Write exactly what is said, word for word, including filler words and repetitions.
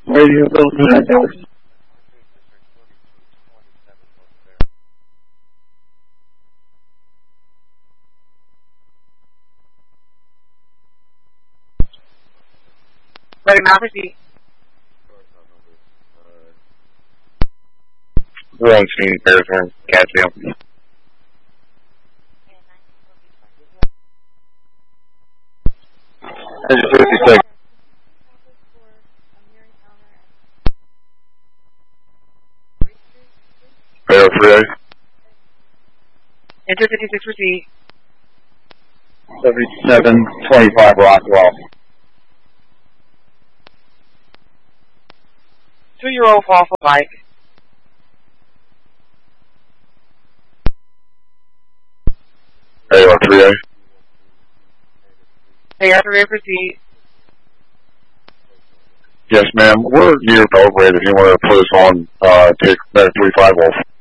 Radio Bill Delta. Ready, now proceed. We're on scene, Paris, Cassium. fifty-six. Air three A. Enter fifty-six, proceed. seventy-seven twenty-five Rockwell. Two-year-old fall for bike. A R three A. A R three A, proceed. Yes, ma'am. We're near Belgrade if you want to put us on, uh, take that three five Wolf.